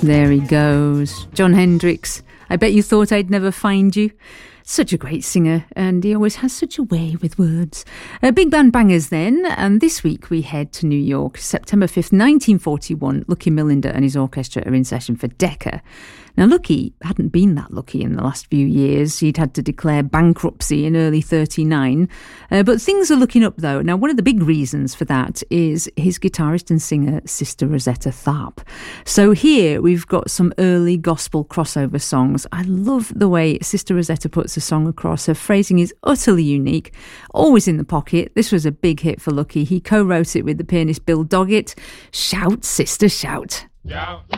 There he goes. Jon Hendricks. I bet you thought I'd never find you. Such a great singer, and he always has such a way with words. Big band bangers then, and this week we head to New York. September 5th, 1941, Lucky Millinder and his orchestra are in session for Decca. Now, Lucky hadn't been that lucky in the last few years. He'd had to declare bankruptcy in early 39. But things are looking up, though. Now, one of the big reasons for that is his guitarist and singer, Sister Rosetta Tharpe. So here we've got some early gospel crossover songs. I love the way Sister Rosetta puts a song across. Her phrasing is utterly unique, always in the pocket. This was a big hit for Lucky. He co-wrote it with the pianist Bill Doggett. Shout, sister, shout. Shout.